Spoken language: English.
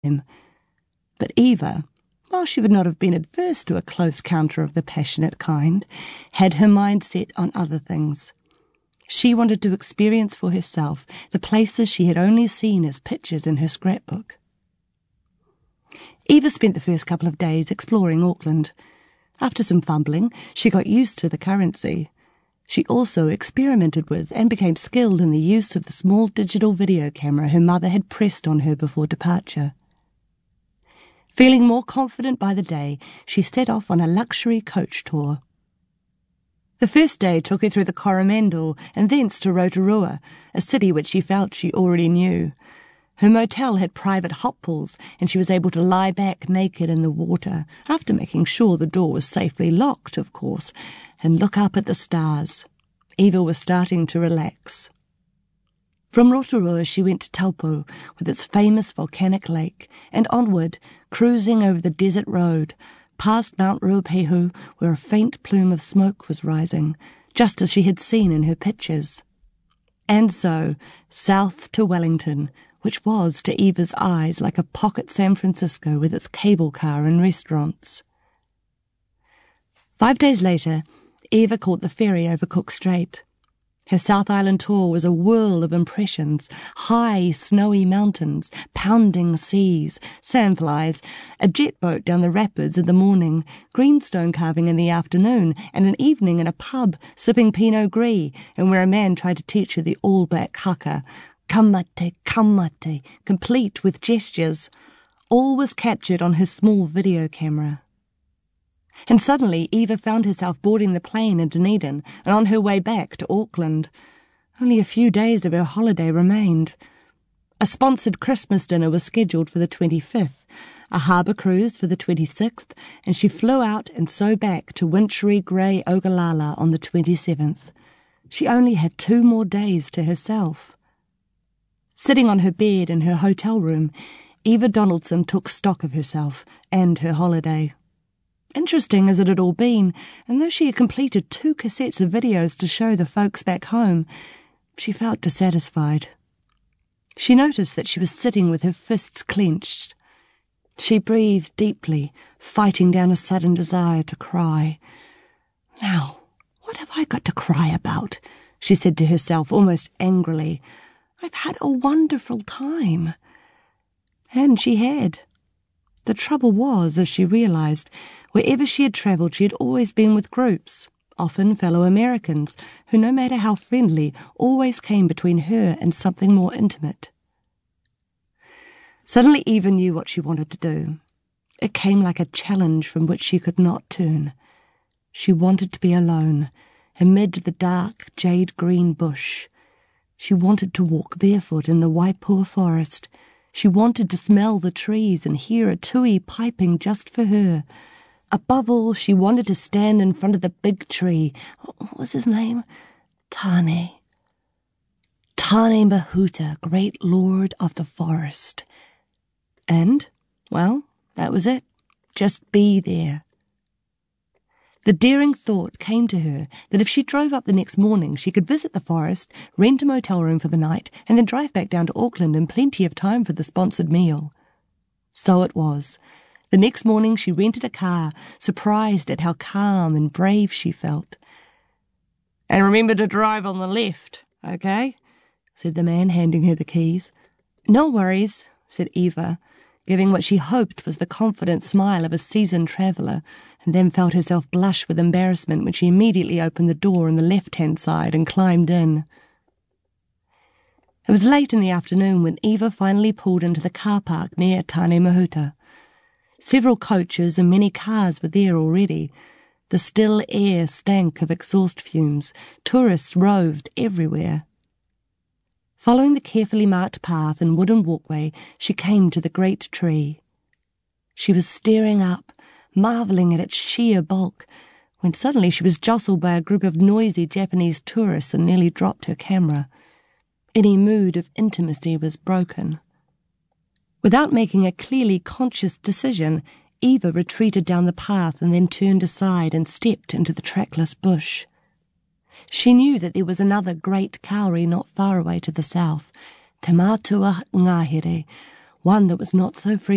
him. But Eva, while she would not have been adverse to a close counter of the passionate kind, had her mind set on other things. She wanted to experience for herself the places she had only seen as pictures in her scrapbook. Eva spent the first couple of days exploring Auckland. After some fumbling, she got used to the currency. She also experimented with and became skilled in the use of the small digital video camera her mother had pressed on her before departure. Feeling more confident by the day, she set off on a luxury coach tour. The first day took her through the Coromandel and thence to Rotorua, a city which she felt she already knew. Her motel had private hot pools, and she was able to lie back naked in the water, after making sure the door was safely locked, of course, and look up at the stars. Eva was starting to relax. From Rotorua she went to Taupo, with its famous volcanic lake, and onward, cruising over the desert road, past Mount Ruapehu, where a faint plume of smoke was rising, just as she had seen in her pictures. And so, south to Wellington, which was, to Eva's eyes, like a pocket San Francisco with its cable car and restaurants. 5 days later, Eva caught the ferry over Cook Strait. Her South Island tour was a whirl of impressions: high, snowy mountains, pounding seas, sandflies, a jet boat down the rapids in the morning, greenstone carving in the afternoon, and an evening in a pub sipping Pinot Gris, and where a man tried to teach her the all-black haka, kamate, kamate, complete with gestures. All was captured on her small video camera. And suddenly Eva found herself boarding the plane in Dunedin and on her way back to Auckland. Only a few days of her holiday remained. A sponsored Christmas dinner was scheduled for the 25th, a harbour cruise for the 26th, and she flew out and so back to wintry grey Ogallala on the 27th. She only had 2 more days to herself. Sitting on her bed in her hotel room, Eva Donaldson took stock of herself and her holiday. Interesting as it had all been, and though she had completed 2 cassettes of videos to show the folks back home, she felt dissatisfied. She noticed that she was sitting with her fists clenched. She breathed deeply, fighting down a sudden desire to cry. "Now, what have I got to cry about?" she said to herself almost angrily. "I've had a wonderful time." And she had. The trouble was, as she realised, wherever she had travelled she had always been with groups, often fellow Americans, who, no matter how friendly, always came between her and something more intimate. Suddenly Eva knew what she wanted to do. It came like a challenge from which she could not turn. She wanted to be alone, amid the dark jade-green bush. She wanted to walk barefoot in the Waipua forest. She wanted to smell the trees and hear a tui piping just for her. Above all, she wanted to stand in front of the big tree. What was his name? Tane. Tane Mahuta, great lord of the forest. And, well, that was it. Just be there. The daring thought came to her that if she drove up the next morning, she could visit the forest, rent a motel room for the night, and then drive back down to Auckland in plenty of time for the sponsored meal. So it was. The next morning she rented a car, surprised at how calm and brave she felt. "And remember to drive on the left, okay?" said the man, handing her the keys. "No worries," said Eva, giving what she hoped was the confident smile of a seasoned traveller, and then felt herself blush with embarrassment when she immediately opened the door on the left-hand side and climbed in. It was late in the afternoon when Eva finally pulled into the car park near Tane Mahuta. Several coaches and many cars were there already. The still air stank of exhaust fumes. Tourists roved everywhere. Following the carefully marked path and wooden walkway, she came to the great tree. She was staring up, marvelling at its sheer bulk, when suddenly she was jostled by a group of noisy Japanese tourists and nearly dropped her camera. Any mood of intimacy was broken. Without making a clearly conscious decision, Eva retreated down the path and then turned aside and stepped into the trackless bush. She knew that there was another great kauri not far away to the south, Te Mātua Ngahere, one that was not so frequent.